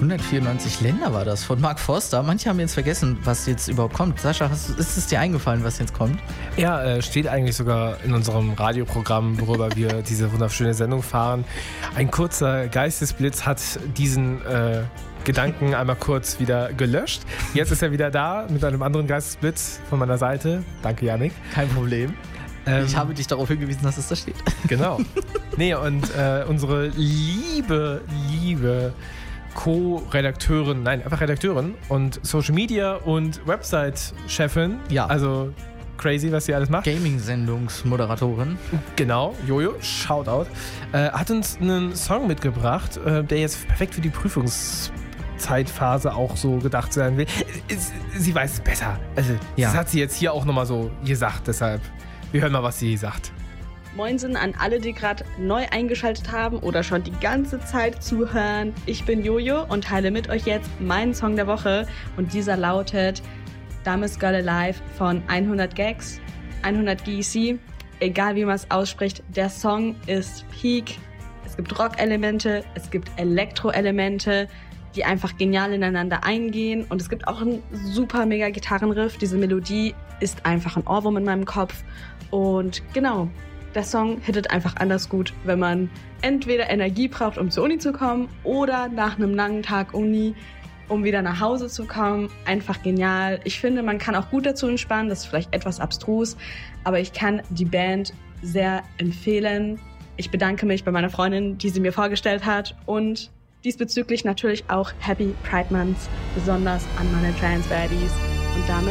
194 Länder war das, von Mark Forster. Manche haben jetzt vergessen, was jetzt überhaupt kommt. Sascha, ist es dir eingefallen, was jetzt kommt? Ja, steht eigentlich sogar in unserem Radioprogramm, worüber wir diese wunderschöne Sendung fahren. Ein kurzer Geistesblitz hat diesen Gedanken einmal kurz wieder gelöscht. Jetzt ist er wieder da mit einem anderen Geistesblitz von meiner Seite. Danke, Yannick. Kein Problem. Ich habe dich darauf hingewiesen, dass es da steht. Genau. Nee, und unsere liebe Co-Redakteurin, nein, einfach Redakteurin und Social Media und Website-Chefin. Ja. Also crazy, was sie alles macht. Gaming-Sendungsmoderatorin. Genau, Jojo, Shoutout. Hat uns einen Song mitgebracht, der jetzt perfekt für die Prüfungszeitphase auch so gedacht sein will. Sie weiß es besser. Also, Ja. Das hat sie jetzt hier auch nochmal so gesagt, deshalb. Wir hören mal, was sie sagt. Moinsen an alle, die gerade neu eingeschaltet haben oder schon die ganze Zeit zuhören. Ich bin Jojo und teile mit euch jetzt meinen Song der Woche. Und dieser lautet Dumbest Girl Alive von 100 Gags, 100 GEC. Egal wie man es ausspricht, der Song ist Peak. Es gibt Rock-Elemente, es gibt Elektro-Elemente, die einfach genial ineinander eingehen. Und es gibt auch einen super mega Gitarrenriff. Diese Melodie ist einfach ein Ohrwurm in meinem Kopf. Und genau, der Song hittet einfach anders gut, wenn man entweder Energie braucht, um zur Uni zu kommen, oder nach einem langen Tag Uni, um wieder nach Hause zu kommen. Einfach genial. Ich finde, man kann auch gut dazu entspannen. Das ist vielleicht etwas abstrus, aber ich kann die Band sehr empfehlen. Ich bedanke mich bei meiner Freundin, die sie mir vorgestellt hat, und diesbezüglich natürlich auch Happy Pride Month, besonders an meine Trans-Baddies. Und damit